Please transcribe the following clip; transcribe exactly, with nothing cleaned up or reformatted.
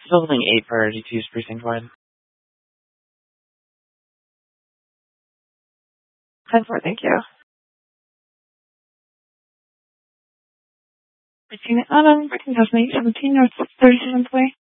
Building eight, priority two is precinct wide. ten four, thank you. Regina Adams, contestant eight seventeen, North thirty-seventh Way.